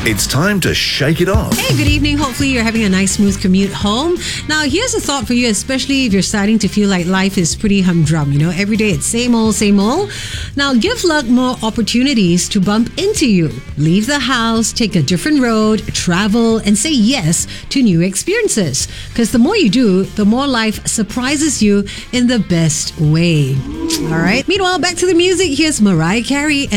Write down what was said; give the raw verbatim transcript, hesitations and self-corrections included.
It's time to shake it off. Hey, good evening. Hopefully you're having a nice, smooth commute home. Now, here's a thought for you, especially if you're starting to feel like life is pretty humdrum. You know, every day it's same old, same old. Now, give luck more opportunities to bump into you. Leave the house, take a different road, travel, and say yes to new experiences. Because the more you do, the more life surprises you in the best way. All right. Meanwhile, back to the music. Here's Mariah Carey and